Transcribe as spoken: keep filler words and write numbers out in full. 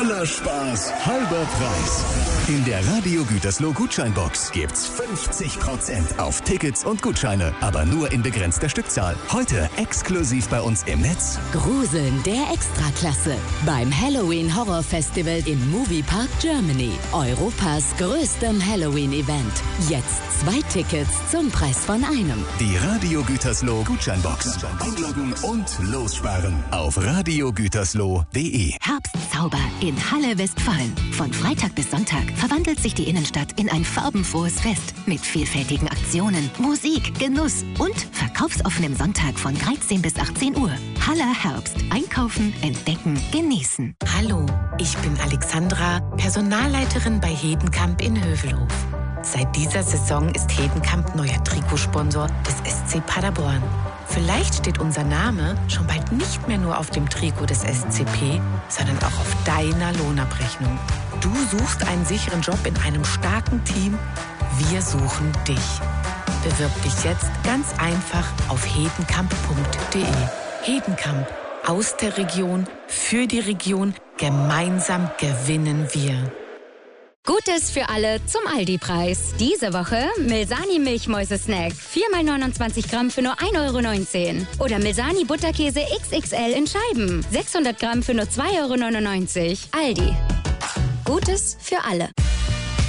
Voller Spaß, halber Preis. In der Radio Gütersloh Gutscheinbox gibt's fünfzig Prozent auf Tickets und Gutscheine, aber nur in begrenzter Stückzahl. Heute exklusiv bei uns im Netz. Gruseln der Extraklasse beim Halloween Horror Festival im Moviepark Germany. Europas größtem Halloween-Event. Jetzt zwei Tickets zum Preis von einem. Die Radio Gütersloh Gutscheinbox. Einloggen und lossparen auf radio gütersloh punkt de. Herbstzauber in Halle Westfalen. Von Freitag bis Sonntag verwandelt sich die Innenstadt in ein farbenfrohes Fest mit vielfältigen Aktionen, Musik, Genuss und verkaufsoffenem Sonntag von dreizehn bis achtzehn Uhr. Haller Herbst. Einkaufen, entdecken, genießen. Hallo, ich bin Alexandra, Personalleiterin bei Hedenkamp in Hövelhof. Seit dieser Saison ist Hedenkamp neuer Trikotsponsor des S C Paderborn. Vielleicht steht unser Name schon bald nicht mehr nur auf dem Trikot des S C P, sondern auch auf deiner Lohnabrechnung. Du suchst einen sicheren Job in einem starken Team. Wir suchen dich. Bewirb dich jetzt ganz einfach auf hedenkamp punkt de. Hedenkamp. Aus der Region, für die Region, gemeinsam gewinnen wir. Gutes für alle zum Aldi-Preis. Diese Woche Milsani Milchmäuse-Snack. vier mal neunundzwanzig Gramm für nur ein Euro neunzehn. Oder Milsani Butterkäse X X L in Scheiben. sechshundert Gramm für nur zwei Euro neunundneunzig. Aldi. Gutes für alle.